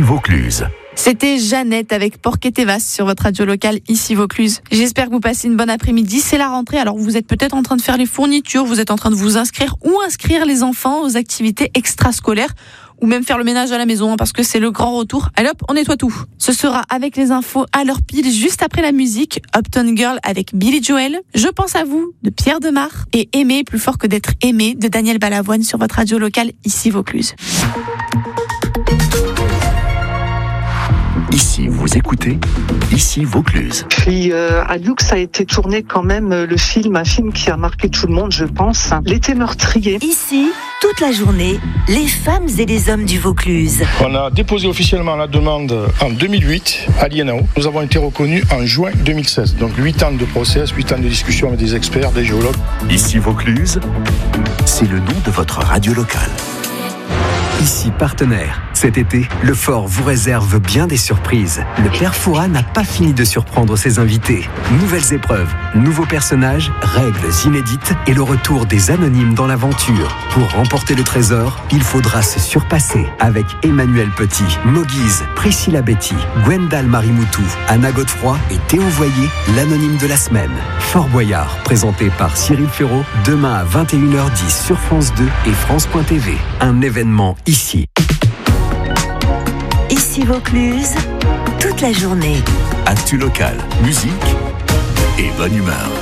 Vaucluse. C'était Jeannette avec Porquet-Tevas sur votre radio locale, ici Vaucluse. J'espère que vous passez une bonne après-midi. C'est la rentrée, alors vous êtes peut-être en train de faire les fournitures, vous êtes en train de vous inscrire ou inscrire les enfants aux activités extrascolaires ou même faire le ménage à la maison parce que c'est le grand retour. Allez hop, on nettoie tout. Ce sera avec les infos à leur pile juste après la musique. Uptown Girl avec Billy Joel. Je pense à vous de Pierre Demar et Aimer plus fort que d'être aimé de Daniel Balavoine sur votre radio locale, ici Vaucluse. Ici, vous écoutez, ici Vaucluse. Puis à Lux a été tourné quand même un film qui a marqué tout le monde, je pense, L'été meurtrier. Ici, toute la journée, les femmes et les hommes du Vaucluse. On a déposé officiellement la demande en 2008 à l'INAO. Nous avons été reconnus en juin 2016. Donc 8 ans de process, 8 ans de discussion avec des experts, des géologues. Ici Vaucluse, c'est le nom de votre radio locale. Ici partenaire. Cet été, le Fort vous réserve bien des surprises. Le Père Fouras n'a pas fini de surprendre ses invités. Nouvelles épreuves, nouveaux personnages, règles inédites et le retour des anonymes dans l'aventure. Pour remporter le trésor, il faudra se surpasser avec Emmanuel Petit, Moguise, Priscilla Betty, Gwendal Marimoutou, Anna Godefroy et Théo Voyer, l'anonyme de la semaine. Fort Boyard, présenté par Cyril Ferraud, demain à 21h10 sur France 2 et France.tv. Un événement ici. Ici Vaucluse, toute la journée. Actu local, musique et bonne humeur.